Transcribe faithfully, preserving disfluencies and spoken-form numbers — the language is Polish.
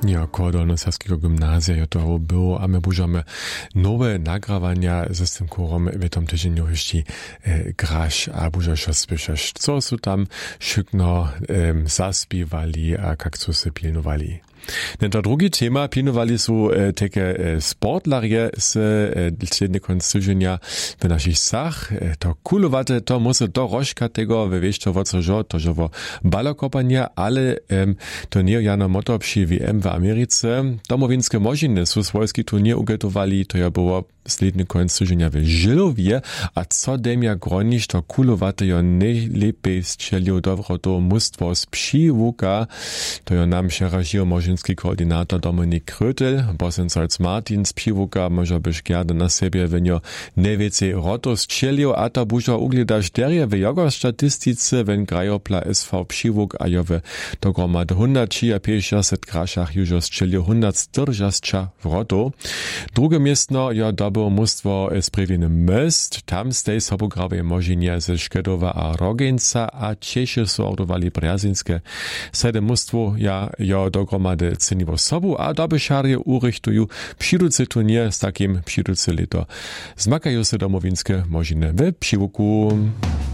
Ja, koło Dolnosaskiego gimnazja je to było, a my będziemy nowe nagrawania ze tym chórem w tym tygodniu jeszcze e, grać, a będziesz słyszeć, co są tam szykno e, zaspiewali, a jak co się pilnowali. Na to drugi tema pilnowali są e, takie e, sportlarie z e, średnie koniec tygodnia w naszych sach. E, to kulowate, to musi do rożka tego, wy wiesz, to co żo, to żo balokopanie, ale e, to nie jano moto przy W M w Ameryce. Domowinskie możiny są swojski turnier ugetowali, to ja było sledny koniec tygodnia w Żylowie, a co demia gronisz, to kulowate jo najlepiej strzelił dobro to mustwo z Przyłuka, to jo nam się raził możinski koordynator Dominik Krötel, Bosensalz Martin z Przyłuka, może byś gerne na siebie wenio najwięcej roto strzelił, a to bużo ugledasz derje w jego statystyce, wenn grajopla S V Przyłuk, a jo w dogromady sto pięćdziesiąt kraszach już strzelił sto czterdzieści w roto. Drugie miestno, jo było mustwo z prewinem Most, tam z tej sobograwej możinie ze Szkedowa a Rogenca, a Cieszy są ordowali Brjazinskie. Sede mustwo ja, ja dogromady ceniło sobu, a dobyszarje urychtują przyducy turnier z takim przyducy leto. Zmakają się domowinskie możiny w Przyłuku.